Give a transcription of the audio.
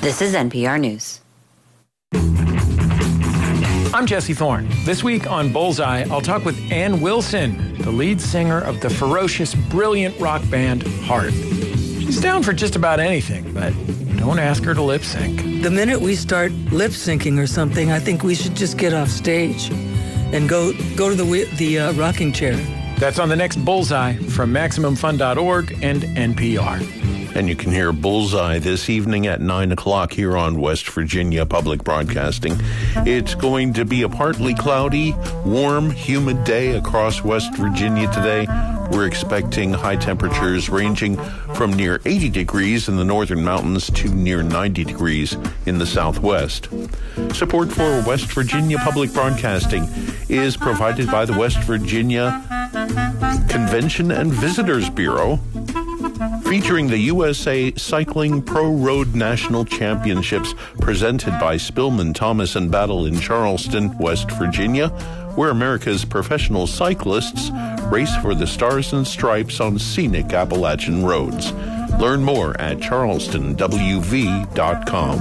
This is NPR News. I'm Jesse Thorne. This week on Bullseye, I'll talk with Ann Wilson, the lead singer of the ferocious, brilliant rock band Heart. She's down for just about anything, but don't ask her to lip sync. The minute we start lip syncing or something, I think we should just get off stage and go to the rocking chair. That's on the next Bullseye from MaximumFun.org and NPR. And you can hear Bullseye this evening at 9 o'clock here on West Virginia Public Broadcasting. It's going to be a partly cloudy, warm, humid day across West Virginia today. We're expecting high temperatures ranging from near 80 degrees in the northern mountains to near 90 degrees in the southwest. Support for West Virginia Public Broadcasting is provided by the West Virginia Convention and Visitors Bureau, featuring the USA Cycling Pro Road National Championships presented by Spillman Thomas and Battle in Charleston, West Virginia, where America's professional cyclists race for the stars and stripes on scenic Appalachian roads. Learn more at charlestonwv.com.